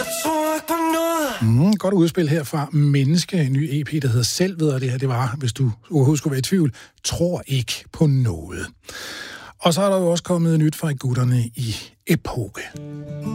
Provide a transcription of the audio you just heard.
Godt udspil her fra Menneske, en ny EP, der hedder Selv ved, det her det var, hvis du overhovedet skulle være i tvivl, Tror ikke på noget. Og så er der jo også kommet nyt fra gutterne i Epoke.